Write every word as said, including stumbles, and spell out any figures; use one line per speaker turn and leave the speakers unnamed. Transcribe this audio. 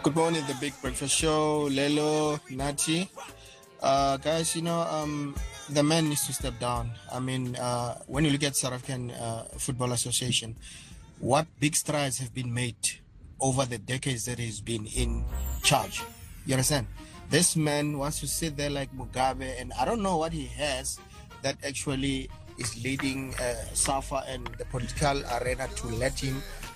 Good morning, the Big Breakfast Show. Lelo, Nati. Uh, guys, you know, um, the man needs to step down. I mean, uh, when you look at South African uh, Football Association, what big strides have been made over the decades that he's been in charge. You understand? This man wants to sit there like Mugabe, and I don't know what he has that actually is leading uh, SAFA and the political arena to let him